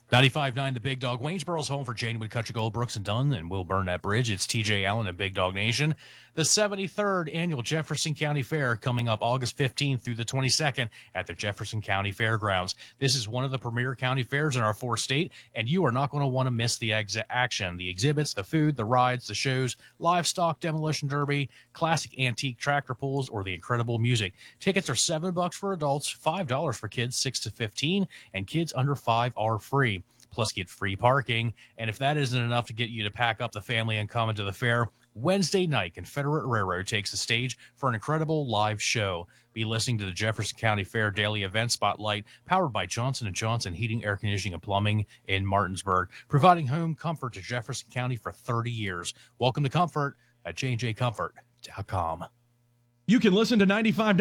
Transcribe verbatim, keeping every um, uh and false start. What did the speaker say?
ninety-five point nine The Big Dog. Waynesboro's home for Jane Wood, Kutcha Gold, Brooks and Dunn, and Will Burn That Bridge. It's T J Allen and Big Dog Nation. The seventy-third Annual Jefferson County Fair coming up August fifteenth through the twenty-second at the Jefferson County Fairgrounds. This is one of the premier county fairs in our fourth state, and you are not going to want to miss the ex- action. The exhibits, the food, the rides, the shows, livestock demolition derby, classic antique tractor pulls, or the incredible music. Tickets are seven bucks for adults, five dollars for kids six to fifteen, and kids under five are free. Plus, get free parking. And if that isn't enough to get you to pack up the family and come into the fair, Wednesday night, Confederate Railroad takes the stage for an incredible live show. Be listening to the Jefferson County Fair Daily Event Spotlight, powered by Johnson and Johnson Heating, Air Conditioning, and Plumbing in Martinsburg, providing home comfort to Jefferson County for thirty years. Welcome to Comfort at J and J Comfort dot com. You can listen to ninety-five